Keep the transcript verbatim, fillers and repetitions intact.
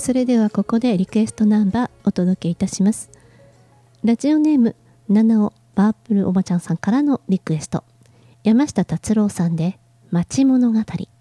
それではここでリクエストナンバーお届けいたします。ラジオネーム七尾パープルおばちゃんさんからのリクエスト、山下達郎さんで町物語。